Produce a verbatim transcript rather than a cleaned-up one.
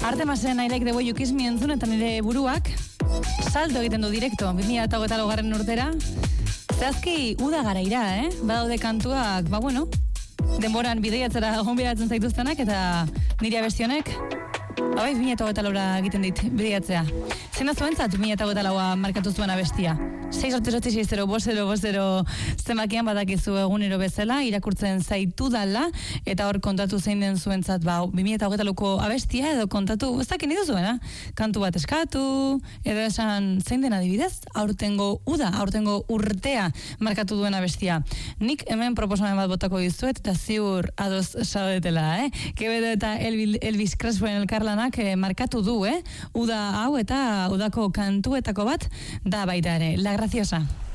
Artemasen I like the way you kiss me entzun eta nire buruak salto egiten du direkto, bi mila hogeita laugarren urtera. Zehazki uda garaira, eh? Badaude kantuak, ba bueno, denboran bideiatzera gonbidatzen zaituztenak eta nire abestionek, ba bai, bi mila hogeita laura egiten dit bideiatzea. Zena zuentzat bi mila hogeita laua markatu zuen abestia? sei sortzi sortzi sei zero bost zero bost zero zemakian badakizu egunero bezala, irakurtzen zaitu dala, eta hor kontatu zein den zuentzat, ba, bi mila hogeita lauko abestia, edo kontatu, ez dakit nidu zuena, kantu bat eskatu, edo esan zein den adibidez, aurtengo uda, aurtengo urtea markatu duen abestia. Nik hemen proposamen bat botako dizuet, eta ziur ados saudetela, eh? Quevedo eta Elvis Crespoen elkarlanak eh, markatu du, eh? Uda hau eta udako kantuetako bat da baita ere. La Graciosa.